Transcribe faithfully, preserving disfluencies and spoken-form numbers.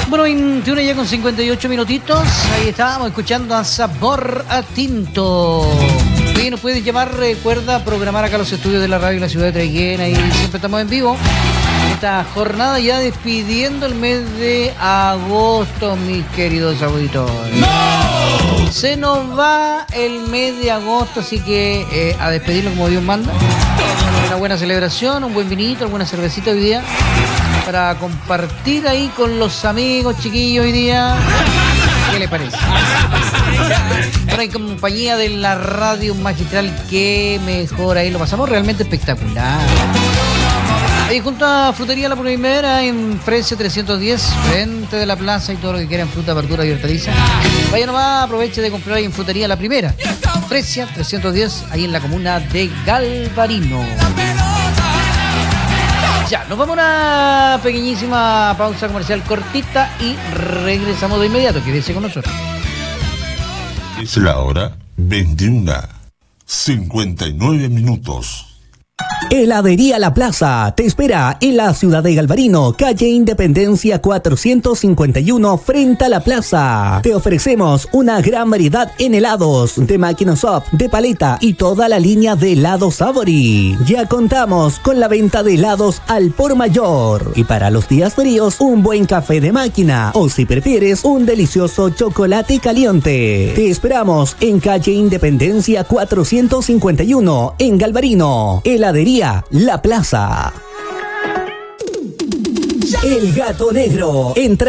Bueno, veintiuno ya con cincuenta y ocho minutitos. Ahí estábamos escuchando a Sabor a Tinto. Oye, nos pueden llamar, recuerda, programar acá los estudios de la radio en la ciudad de Traiguén. Ahí siempre estamos en vivo. Esta jornada ya despidiendo el mes de agosto, mis queridos auditores. ¡No! Se nos va el mes de agosto, así que eh, a despedirlo como Dios manda. Una buena celebración, un buen vinito, alguna cervecita hoy día para compartir ahí con los amigos, chiquillos, hoy día. ¿Qué les parece? Bueno, en compañía de la radio magistral, qué mejor, ahí lo pasamos realmente espectacular. Ahí junto a Frutería La Primera en Fresia trescientos diez, frente de la plaza, y todo lo que quieran, fruta, verdura y hortaliza. Vaya nomás, aproveche de comprar ahí en Frutería La Primera, Fresia trescientos diez, ahí en la comuna de Galvarino. Ya, nos vamos a una pequeñísima pausa comercial cortita y regresamos de inmediato. Quédese con nosotros. Es la hora veintiuna, cincuenta y nueve minutos. Heladería La Plaza te espera en la ciudad de Galvarino, calle Independencia cuatrocientos cincuenta y uno, frente a la plaza. Te ofrecemos una gran variedad en helados, de máquina soft, de paleta y toda la línea de helados Sabori. Ya contamos con la venta de helados al por mayor. Y para los días fríos, un buen café de máquina, o si prefieres, un delicioso chocolate caliente. Te esperamos en calle Independencia cuatrocientos cincuenta y uno, en Galvarino. Heladería La Plaza. El Gato Negro. Entra